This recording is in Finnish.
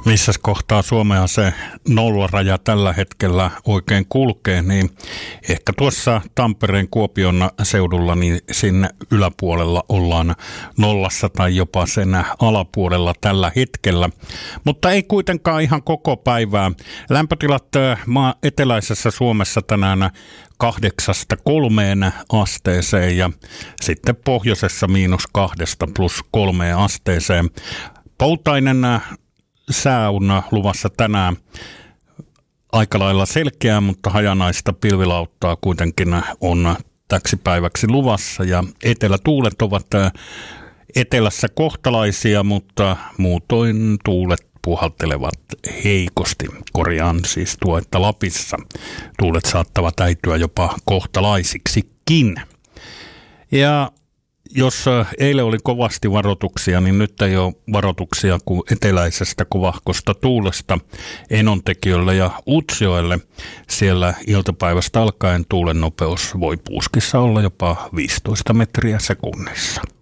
Missä kohtaa Suomea se nollaraja tällä hetkellä oikein kulkee, niin ehkä tuossa Tampereen Kuopion seudulla, niin sinne yläpuolella ollaan nollassa tai jopa sen alapuolella tällä hetkellä. Mutta ei kuitenkaan ihan koko päivää. Lämpötilat eteläisessä Suomessa tänään 8–3 asteeseen ja sitten pohjoisessa -2–+3 asteeseen. Poutainen sää on luvassa tänään aika lailla selkeää, mutta hajanaista pilvilauttaa kuitenkin on täksi päiväksi luvassa ja etelätuulet ovat etelässä kohtalaisia, mutta muutoin tuulet puhaltelevat heikosti. Korjaan siis tuo, että Lapissa tuulet saattavat äityä jopa kohtalaisiksikin. Ja jos eilen oli kovasti varoituksia, niin nyt ei ole varoituksia kuin eteläisestä kovahkosta tuulesta Enontekiölle ja Utsjoelle. Siellä iltapäivästä alkaen tuulen nopeus voi puuskissa olla jopa 15 metriä sekunnissa.